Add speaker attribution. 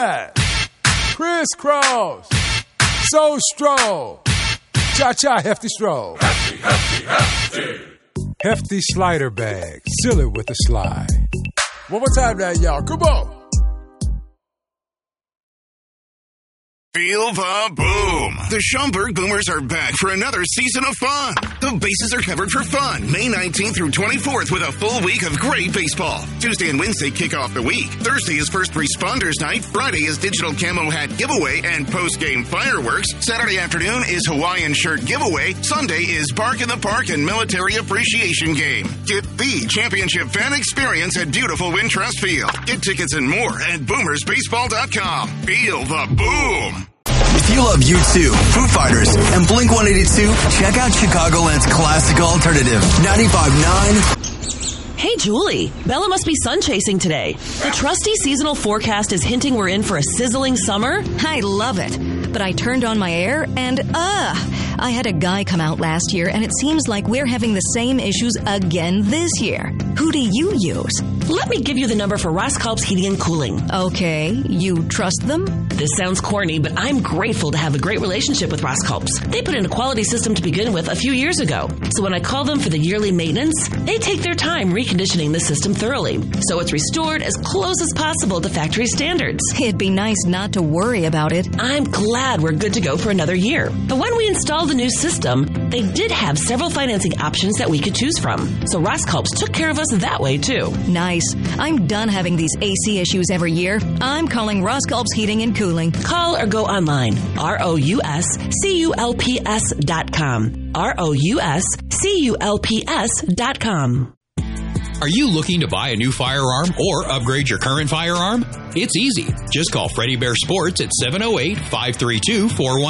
Speaker 1: zigzag, crisscross, so stroll, cha-cha hefty stroll.
Speaker 2: Hefty, hefty, hefty.
Speaker 1: Hefty slider bag, seal it with a slide. One more time now, y'all. Come on.
Speaker 3: Feel the boom. The Schaumburg Boomers are back for another season of fun. The bases are covered for fun May 19th through 24th with a full week of great baseball. Tuesday and Wednesday kick off the week. Thursday is First Responders Night. Friday is Digital Camo Hat Giveaway and post-game fireworks. Saturday afternoon is Hawaiian Shirt Giveaway. Sunday is Bark in the Park and Military Appreciation Game. Get the championship fan experience at beautiful Wintrust Field. Get tickets and more at boomersbaseball.com. Feel the boom.
Speaker 4: If you love U2, Foo Fighters, and Blink-182, check out Chicagoland's classic alternative, 95.9.
Speaker 5: Hey, Julie. Bella must be sun chasing today. The trusty seasonal forecast is hinting we're in for a sizzling summer.
Speaker 6: I love it. But I turned on my air and, I had a guy come out last year, and it seems like we're having the same issues again this year. Who do you use?
Speaker 5: Let me give you the number for Roskalp's Heating and Cooling.
Speaker 6: Okay, you trust them?
Speaker 5: This sounds corny, but I'm grateful to have a great relationship with Roskalp's. They put in a quality system to begin with a few years ago. So when I call them for the yearly maintenance, they take their time reconditioning the system thoroughly, so it's restored as close as possible to factory standards.
Speaker 6: It'd be nice not to worry about it.
Speaker 5: I'm glad we're good to go for another year. But when we installed the new system, they did have several financing options that we could choose from. So Roskalp's took care of us that way, too.
Speaker 6: Nice. I'm done having these AC issues every year. I'm calling Roskalp's Heating and Cooling.
Speaker 5: Call or go online. ROUSCULPS.com. ROUSCULPS.com.
Speaker 7: Are you looking to buy a new firearm or upgrade your current firearm? It's easy. Just call Freddie Bear Sports at 708-532-4100.